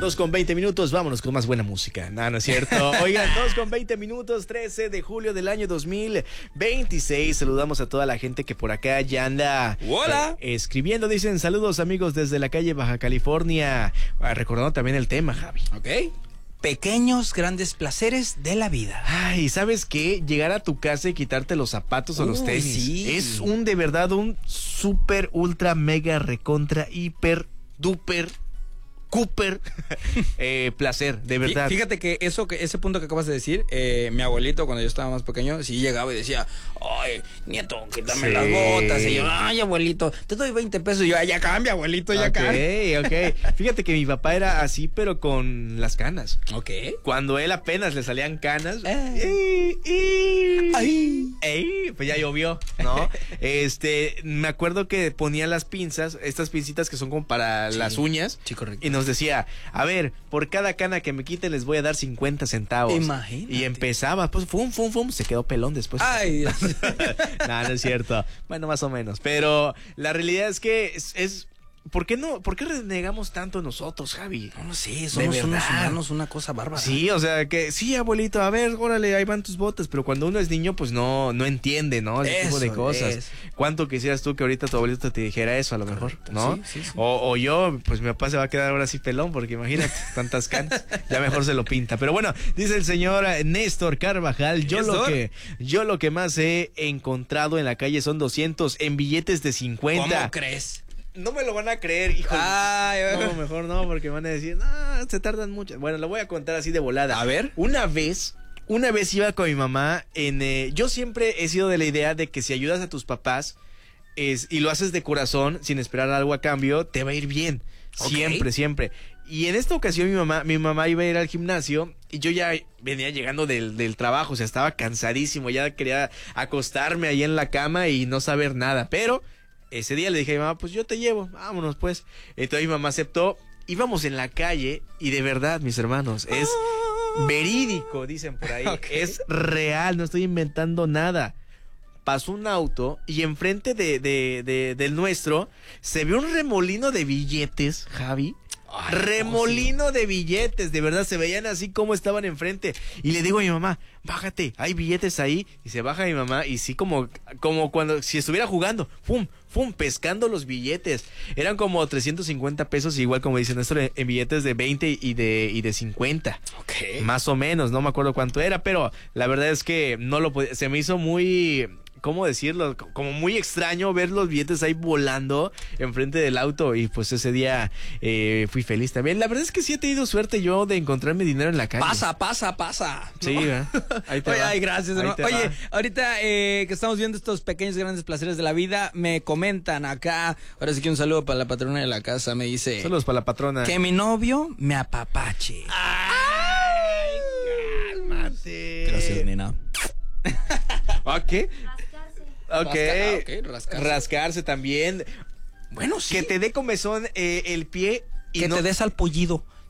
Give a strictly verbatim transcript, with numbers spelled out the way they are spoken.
dos con veinte minutos, vámonos con más buena música. No, no es cierto. Oigan, dos con veinte minutos, trece de julio del año dos mil veintiséis. Saludamos a toda la gente que por acá ya anda Hola. eh, escribiendo. Dicen saludos amigos desde la calle Baja California. Ah, recordando también el tema, Javi. Ok. Pequeños, grandes placeres de la vida. Ay, ¿sabes qué? Llegar a tu casa y quitarte los zapatos o los Uy, tenis. sí. Es un, de verdad, un súper, ultra, mega, recontra, hiper, duper, cooper eh, placer, de verdad. Fíjate que eso, que ese punto que acabas de decir, eh, mi abuelito cuando yo estaba más pequeño, sí llegaba y decía, ay, nieto, quítame Sí. las botas. Y yo, ay, abuelito, te doy veinte pesos. Y yo, ay, ya cambia, abuelito, ya Ok, cambia. ok. Fíjate que mi papá era así, pero con las canas. Ok. Cuando él apenas le salían canas, Eh. y, y, Ay. ey, pues ya llovió, ¿no? Este, me acuerdo que ponía las pinzas, estas pincitas que son como para Sí. las uñas. Sí, correcto. Y nos decía, a ver, por cada cana que me quite les voy a dar cincuenta centavos. Imagínate. Y empezaba, pues, fum, fum, fum, se quedó pelón después. Ay, Dios. No, no es cierto. Bueno, más o menos. Pero la realidad es que es... es ¿Por qué no? ¿Por qué renegamos tanto nosotros, Javi? No lo sé, somos unos verdad. humanos, una cosa bárbara. Sí, o sea, que sí, abuelito, a ver, órale, ahí van tus botas, pero cuando uno es niño, pues no, no entiende, ¿no? Ese tipo de Eso, cosas. eso. ¿Cuánto quisieras tú que ahorita tu abuelito te dijera eso, a lo mejor, Correcto, ¿no? sí, sí, sí. O, o yo, pues mi papá se va a quedar ahora así pelón, porque imagínate, tantas canas, ya mejor se lo pinta. Pero bueno, dice el señor eh, Néstor Carvajal, yo lo Néstor. que, yo lo que más he encontrado en la calle son doscientos en billetes de cincuenta. ¿Cómo crees? No me lo van a creer, hijo. Ay, No, mejor no, porque van a decir, no, se tardan mucho. Bueno, lo voy a contar así de volada. A ver. Una vez, una vez iba con mi mamá en... Eh, yo siempre he sido de la idea de que si ayudas a tus papás es, y lo haces de corazón, sin esperar algo a cambio, te va a ir bien. Ok. Siempre, siempre. Y en esta ocasión mi mamá, mi mamá iba a ir al gimnasio y yo ya venía llegando del, del trabajo, o sea, estaba cansadísimo, ya quería acostarme ahí en la cama y no saber nada, pero... Ese día le dije a mi mamá, pues yo te llevo, vámonos pues. Entonces mi mamá aceptó, íbamos en la calle y de verdad, mis hermanos, es verídico, dicen por ahí. Ok. Es real, no estoy inventando nada. Pasó un auto y enfrente de, de, de, del nuestro se vio un remolino de billetes, Javi. Ay, Remolino de billetes, de verdad, se veían así como estaban enfrente. Y le digo a mi mamá, bájate, hay billetes ahí. Y se baja mi mamá y sí como, como cuando, si estuviera jugando, pum, pum, pescando los billetes. Eran como trescientos cincuenta pesos, igual como dicen esto, en billetes de veinte y de, y de cincuenta. Ok. Más o menos, no me acuerdo cuánto era, pero la verdad es que no lo podía, se me hizo muy... ¿Cómo decirlo? Como muy extraño ver los billetes ahí volando enfrente del auto. Y pues ese día eh, fui feliz también. La verdad es que sí he tenido suerte yo de encontrarme dinero en la calle. Pasa, pasa, pasa. Sí, ¿no? ¿verdad? Ahí te Oye, va. ay, gracias, Ahí hermano. te Oye, va. ahorita eh, que estamos viendo estos pequeños grandes placeres de la vida, me comentan acá, ahora sí que un saludo para la patrona de la casa, me dice Saludos para la patrona. que mi novio me apapache. ¡Ay! ¡Cálmate! Gracias, nena. ¿Ah, qué? Ok. Rascar- ok, rascarse. Rascarse también. Bueno, sí. Que te dé comezón eh, el pie y que no... te des al pollido.